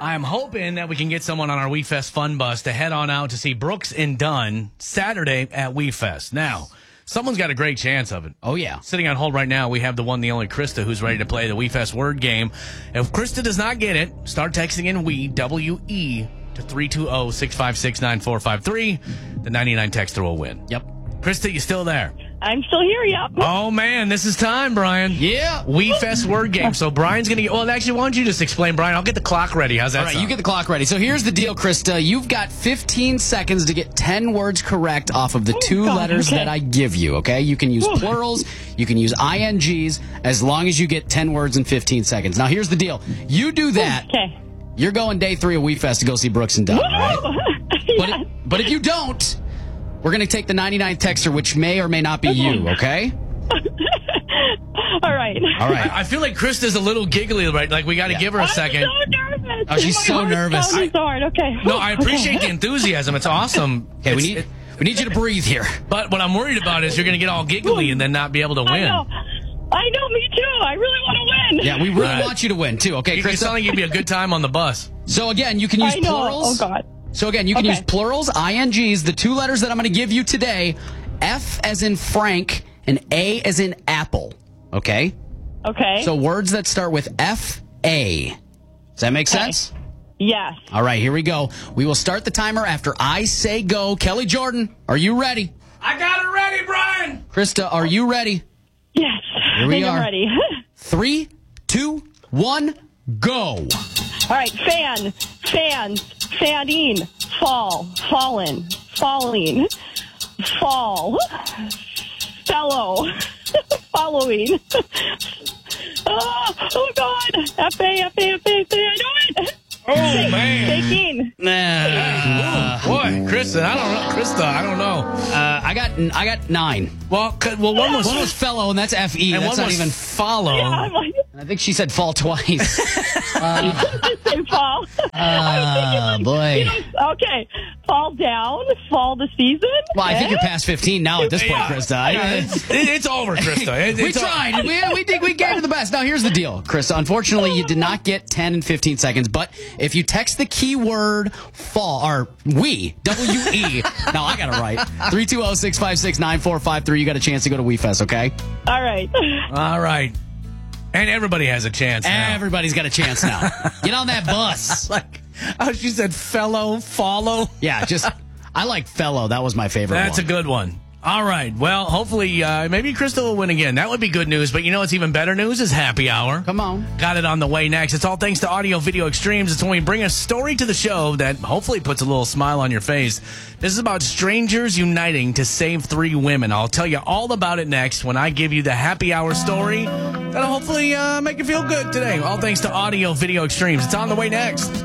I'm hoping that we can get someone on our WeFest Fun Bus to head on out to see Brooks and Dunn Saturday at WeFest. Now, someone's got a great chance of it. Oh, yeah. Sitting on hold right now, we have the one, the only Krista, who's ready to play the WeFest word game. If Krista does not get it, start texting in W-E, to 320-656-9453. The 99 texter will win. Yep. Krista, you still there? I'm still here, yep. Oh, man, this is time, Brian. Yeah. WeFest word game. So Brian's going to get... Well, actually, why don't you just explain, Brian? I'll get the clock ready. How's that All right, sound? you get the clock ready. So here's the deal, Krista. You've got 15 seconds to get 10 words correct off of the two letters that I give you, okay? You can use plurals. You can use INGs as long as you get 10 words in 15 seconds. Now, here's the deal. You do that, you're going day 3 of WeFest to go see Brooks and Dunn, right? Yes. But if you don't, we're going to take the 99th texter, which may or may not be you, okay? All right. All right. I feel like Krista's a little giggly, right? Like, we got to give her a second. I'm so nervous. Oh, she's so nervous. So hard. Okay. No, I appreciate the enthusiasm. It's awesome. Okay, we need you to breathe here. But what I'm worried about is you're going to get all giggly and then not be able to win. I know, me too. I really want to win. Yeah, we really want you to win, too. Okay, You Krista? sound like you'd be a good time on the bus. So, again, you can use I know. plurals. Oh, God. So, again, you can use plurals, INGs, the two letters that I'm going to give you today, F as in Frank and A as in apple, okay? Okay. So, words that start with F-A. Does that make sense? Yes. All right, here we go. We will start the timer after I say go. Kelly Jordan, are you ready? I got it ready, Brian. Krista, are you ready? Yes. Here we I'm are. ready. 3, 2, 1, go. All right. Fanning, fall, fallen, falling, fall, fellow, following. Oh God. F-A, I know it. Oh, man. Taking. Boy, Krista, I don't know. I got 9. Well, one was fellow, and that's F-E. and That's one not was even follow. Yeah, I'm like, I think she said fall twice. say fall. Boy. Okay. Fall down, fall the season. Well, I think you're past 15 now at this point, Yeah. Krista. It's over, Krista. We tried. We think we gave it the best. Now, here's the deal, Krista. Unfortunately, you did not get 10 and 15 seconds, but if you text the keyword fall, or W-E, now I got it right, 320-656-9453, you got a chance to go to WeFest, okay? All right. All right. And everybody has a chance now. Everybody's got a chance now. Get on that bus. Like, oh, she said follow. Yeah, I like fellow. That was my favorite That's one. a good one. All right. Well, hopefully, maybe Krista will win again. That would be good news. But you know what's even better news is happy hour. Come on. Got it on the way next. It's all thanks to Audio Video Extremes. It's when we bring a story to the show that hopefully puts a little smile on your face. This is about strangers uniting to save 3 women. I'll tell you all about it next when I give you the happy hour story that'll hopefully make you feel good today. All thanks to Audio Video Extremes. It's on the way next.